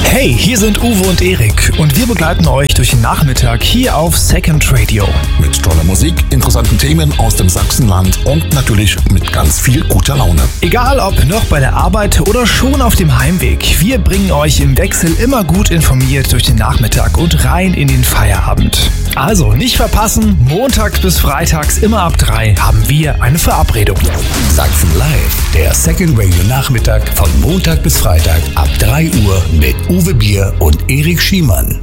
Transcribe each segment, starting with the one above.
Hey, hier sind Uwe und Erik und wir begleiten euch durch den Nachmittag hier auf Second Radio. Mit toller Musik, interessanten Themen aus dem Sachsenland und natürlich mit ganz viel guter Laune. Egal ob noch bei der Arbeit oder schon auf dem Heimweg, wir bringen euch im Wechsel immer gut informiert durch den Nachmittag und rein in den Feierabend. Also nicht verpassen, montags bis freitags immer ab 3 haben wir eine Verabredung. Sachsen Live, der Second Radio Nachmittag von Montag bis Freitag ab 3 Uhr mit Uwe Bier und Erik Schiemann.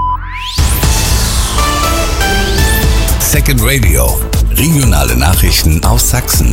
Second Radio, regionale Nachrichten aus Sachsen.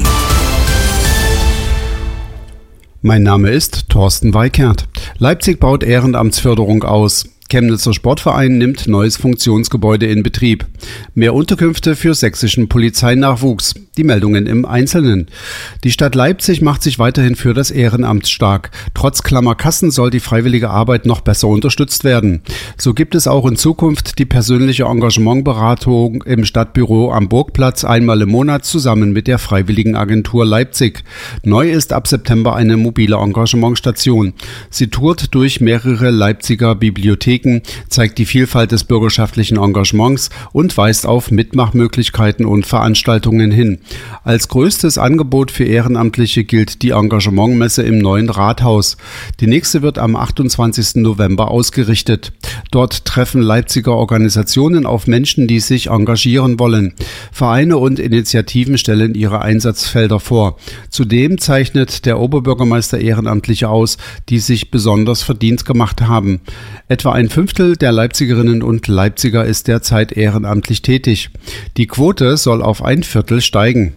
Mein Name ist Thorsten Weikert. Leipzig baut Ehrenamtsförderung aus. Chemnitzer Sportverein nimmt neues Funktionsgebäude in Betrieb. Mehr Unterkünfte für sächsischen Polizeinachwuchs. Die Meldungen im Einzelnen. Die Stadt Leipzig macht sich weiterhin für das Ehrenamt stark. Trotz Klammerkassen soll die freiwillige Arbeit noch besser unterstützt werden. So gibt es auch in Zukunft die persönliche Engagementberatung im Stadtbüro am Burgplatz einmal im Monat zusammen mit der Freiwilligenagentur Leipzig. Neu ist ab September eine mobile Engagementstation. Sie tourt durch mehrere Leipziger Bibliotheken, zeigt die Vielfalt des bürgerschaftlichen Engagements und weist auf Mitmachmöglichkeiten und Veranstaltungen hin. Als größtes Angebot für Ehrenamtliche gilt die Engagementmesse im neuen Rathaus. Die nächste wird am 28. November ausgerichtet. Dort treffen Leipziger Organisationen auf Menschen, die sich engagieren wollen. Vereine und Initiativen stellen ihre Einsatzfelder vor. Zudem zeichnet der Oberbürgermeister Ehrenamtliche aus, die sich besonders verdient gemacht haben. Etwa ein Fünftel der Leipzigerinnen und Leipziger ist derzeit ehrenamtlich tätig. Die Quote soll auf ein Viertel steigen.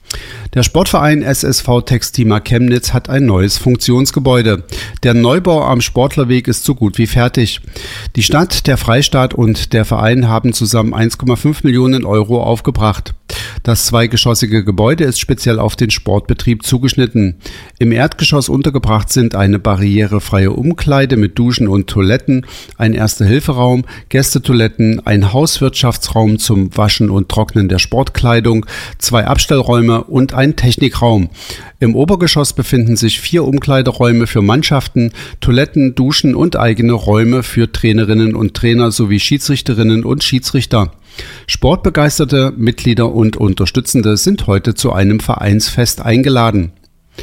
Der Sportverein SSV Textima Chemnitz hat ein neues Funktionsgebäude. Der Neubau am Sportlerweg ist so gut wie fertig. Die Stadt, der Freistaat und der Verein haben zusammen 1,5 Millionen Euro aufgebracht. Das zweigeschossige Gebäude ist speziell auf den Sportbetrieb zugeschnitten. Im Erdgeschoss untergebracht sind eine barrierefreie Umkleide mit Duschen und Toiletten, ein Erste-Hilfe-Raum, Gästetoiletten, ein Hauswirtschaftsraum zum Waschen und Trocknen der Sportkleidung, 2 Abstellräume und ein Technikraum. Im Obergeschoss befinden sich 4 Umkleideräume für Mannschaften, Toiletten, Duschen und eigene Räume für Trainerinnen und Trainer sowie Schiedsrichterinnen und Schiedsrichter. Sportbegeisterte Mitglieder und Unterstützende sind heute zu einem Vereinsfest eingeladen.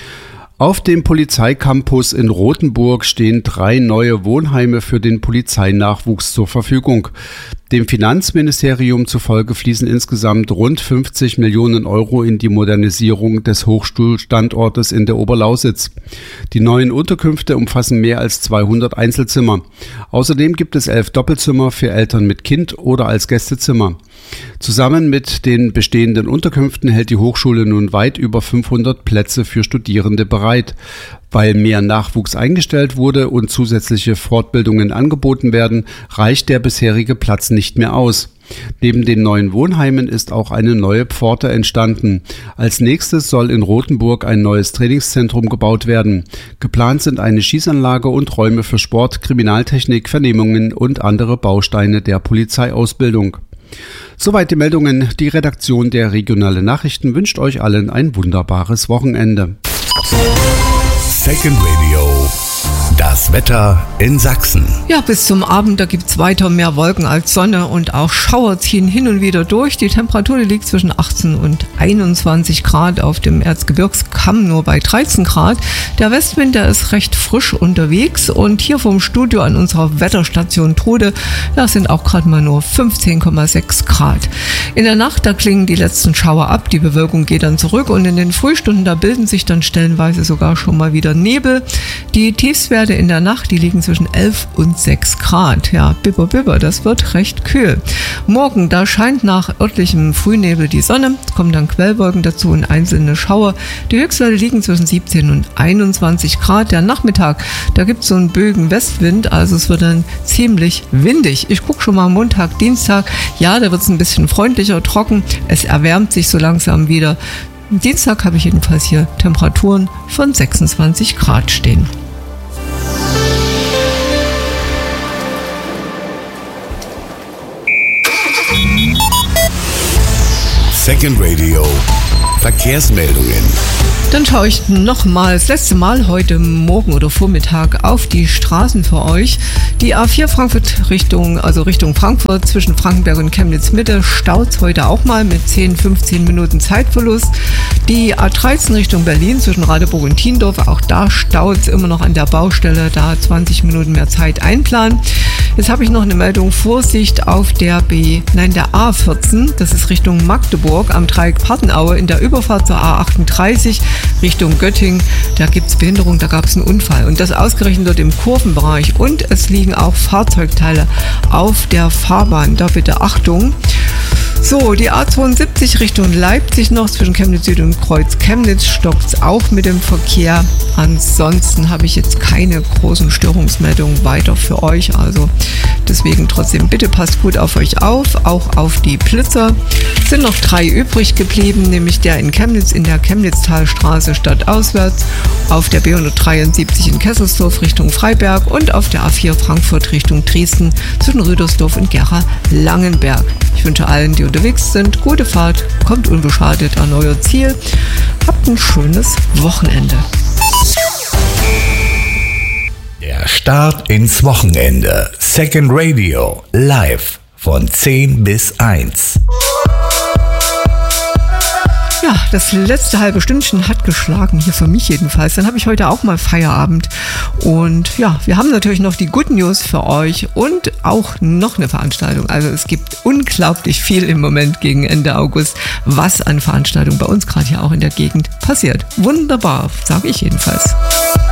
Auf dem Polizeicampus in Rothenburg stehen 3 neue Wohnheime für den Polizeinachwuchs zur Verfügung. Dem Finanzministerium zufolge fließen insgesamt rund 50 Millionen Euro in die Modernisierung des Hochschulstandortes in der Oberlausitz. Die neuen Unterkünfte umfassen mehr als 200 Einzelzimmer. Außerdem gibt es 11 Doppelzimmer für Eltern mit Kind oder als Gästezimmer. Zusammen mit den bestehenden Unterkünften hält die Hochschule nun weit über 500 Plätze für Studierende bereit. Weil mehr Nachwuchs eingestellt wurde und zusätzliche Fortbildungen angeboten werden, reicht der bisherige Platz nicht mehr aus. Neben den neuen Wohnheimen ist auch eine neue Pforte entstanden. Als nächstes soll in Rothenburg ein neues Trainingszentrum gebaut werden. Geplant sind eine Schießanlage und Räume für Sport, Kriminaltechnik, Vernehmungen und andere Bausteine der Polizeiausbildung. Soweit die Meldungen. Die Redaktion der Regionale Nachrichten wünscht euch allen ein wunderbares Wochenende. Second Radio, das Wetter in Sachsen. Ja, bis zum Abend, da gibt es weiter mehr Wolken als Sonne und auch Schauer ziehen hin und wieder durch. Die Temperatur, die liegt zwischen 18 und 21 Grad, auf dem Erzgebirgskamm nur bei 13 Grad. Der Westwind, der ist recht frisch unterwegs und hier vom Studio an unserer Wetterstation Tode, da sind auch gerade mal nur 15,6 Grad. In der Nacht, da klingen die letzten Schauer ab, die Bewölkung geht dann zurück und in den Frühstunden, da bilden sich dann stellenweise sogar schon mal wieder Nebel. Die Tiefstwerte in der Nacht, die liegen zwischen 11 und 6 Grad. Ja, bibber, bibber, das wird recht kühl. Morgen, da scheint nach örtlichem Frühnebel die Sonne, kommen dann Quellwolken dazu und einzelne Schauer. Die Höchstwerte liegen zwischen 17 und 21 Grad. Der Nachmittag, da gibt es so einen böigen Westwind, also es wird dann ziemlich windig. Ich gucke schon mal Montag, Dienstag, ja, da wird es ein bisschen freundlicher, trocken. Es erwärmt sich so langsam wieder. Dienstag habe ich jedenfalls hier Temperaturen von 26 Grad stehen. Second Radio, Verkehrsmeldungen. Dann schaue ich nochmal das letzte Mal heute Morgen oder Vormittag auf die Straßen für euch. Die A4 Frankfurt Richtung Frankfurt zwischen Frankenberg und Chemnitz Mitte staut heute auch mal mit 10-15 Minuten Zeitverlust. Die A13 Richtung Berlin zwischen Radeburg und Thiendorf, auch da staut es immer noch an der Baustelle, da 20 Minuten mehr Zeit einplanen. Jetzt habe ich noch eine Meldung, Vorsicht auf der A14, das ist Richtung Magdeburg am Dreieck Partenaue in der Überfahrt zur A38 Richtung Göttingen. Da gibt es Behinderung, da gab es einen Unfall und das ausgerechnet dort im Kurvenbereich und es liegen auch Fahrzeugteile auf der Fahrbahn, da bitte Achtung. So, die A72 Richtung Leipzig noch zwischen Chemnitz Süd und Kreuz Chemnitz stockt es auch mit dem Verkehr. Ansonsten habe ich jetzt keine großen Störungsmeldungen weiter für euch. Also deswegen trotzdem bitte passt gut auf euch auf, auch auf die Blitzer. Es sind noch 3 übrig geblieben, nämlich der in Chemnitz in der Chemnitztalstraße stadtauswärts, auf der B173 in Kesselsdorf Richtung Freiberg und auf der A4 Frankfurt Richtung Dresden zwischen Rüdersdorf und Gera-Langenberg. Ich wünsche allen, die unterwegs sind, gute Fahrt, kommt unbeschadet an euer Ziel. Habt ein schönes Wochenende. Der Start ins Wochenende. Second Radio live von 10 bis 1. Ja, das letzte halbe Stündchen hat geschlagen, hier für mich jedenfalls. Dann habe ich heute auch mal Feierabend. Und ja, wir haben natürlich noch die Good News für euch und auch noch eine Veranstaltung. Also es gibt unglaublich viel im Moment gegen Ende August, was an Veranstaltungen bei uns gerade hier auch in der Gegend passiert. Wunderbar, sage ich jedenfalls.